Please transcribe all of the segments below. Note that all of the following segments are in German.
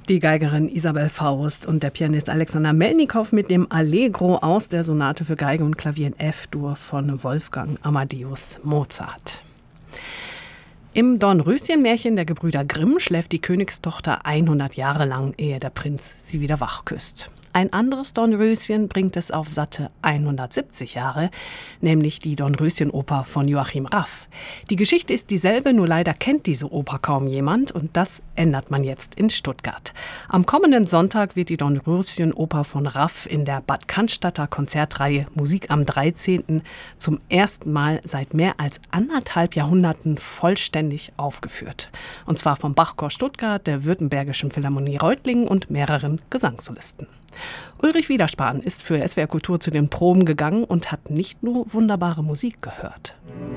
Die Geigerin Isabel Faust und der Pianist Alexander Melnikow mit dem Allegro aus der Sonate für Geige und Klavier in F-Dur von Wolfgang Amadeus Mozart. Im Dornröschen-Märchen der Gebrüder Grimm schläft die Königstochter 100 Jahre lang, ehe der Prinz sie wieder wach küsst. Ein anderes Dornröschen bringt es auf satte 170 Jahre, nämlich die Dornröschen-Oper von Joachim Raff. Die Geschichte ist dieselbe, nur leider kennt diese Oper kaum jemand und das ändert man jetzt in Stuttgart. Am kommenden Sonntag wird die Dornröschen-Oper von Raff in der Bad Cannstatter Konzertreihe Musik am 13. zum ersten Mal seit mehr als 1,5 Jahrhunderten vollständig aufgeführt. Und zwar vom Bachchor Stuttgart, der Württembergischen Philharmonie Reutlingen und mehreren Gesangssolisten. Ulrich Wiederspahn ist für SWR Kultur zu den Proben gegangen und hat nicht nur wunderbare Musik gehört.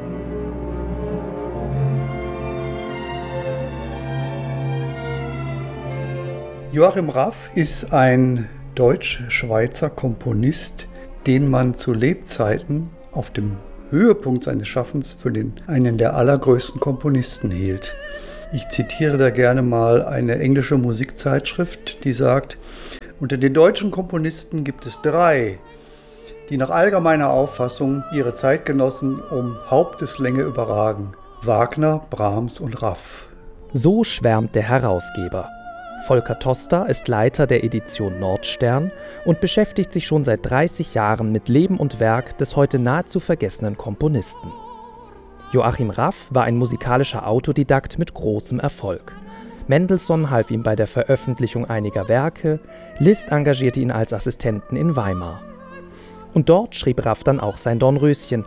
Joachim Raff ist ein deutsch-schweizer Komponist, den man zu Lebzeiten auf dem Höhepunkt seines Schaffens für einen der allergrößten Komponisten hielt. Ich zitiere da gerne mal eine englische Musikzeitschrift, die sagt: Unter den deutschen Komponisten gibt es 3, die nach allgemeiner Auffassung ihre Zeitgenossen um Haupteslänge überragen: Wagner, Brahms und Raff. So schwärmt der Herausgeber. Volker Toster ist Leiter der Edition Nordstern und beschäftigt sich schon seit 30 Jahren mit Leben und Werk des heute nahezu vergessenen Komponisten. Joachim Raff war ein musikalischer Autodidakt mit großem Erfolg. Mendelssohn half ihm bei der Veröffentlichung einiger Werke, Liszt engagierte ihn als Assistenten in Weimar. Und dort schrieb Raff dann auch sein Dornröschen.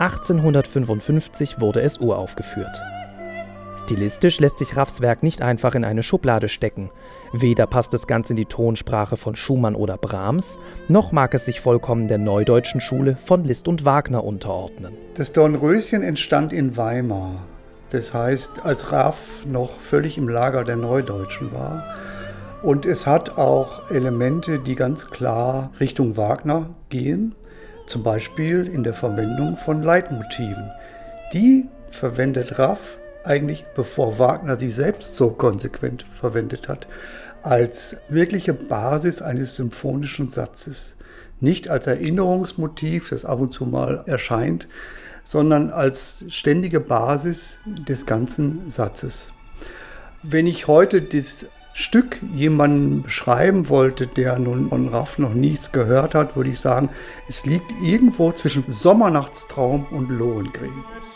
1855 wurde es uraufgeführt. Stilistisch lässt sich Raffs Werk nicht einfach in eine Schublade stecken. Weder passt es ganz in die Tonsprache von Schumann oder Brahms, noch mag es sich vollkommen der neudeutschen Schule von Liszt und Wagner unterordnen. Das Dornröschen entstand in Weimar. Das heißt, als Raff noch völlig im Lager der Neudeutschen war. Und es hat auch Elemente, die ganz klar Richtung Wagner gehen. Zum Beispiel in der Verwendung von Leitmotiven. Die verwendet Raff eigentlich, bevor Wagner sie selbst so konsequent verwendet hat, als wirkliche Basis eines symphonischen Satzes. Nicht als Erinnerungsmotiv, das ab und zu mal erscheint, sondern als ständige Basis des ganzen Satzes. Wenn ich heute das Stück jemandem beschreiben wollte, der nun von Raff noch nichts gehört hat, würde ich sagen, es liegt irgendwo zwischen Sommernachtstraum und Lohengrin.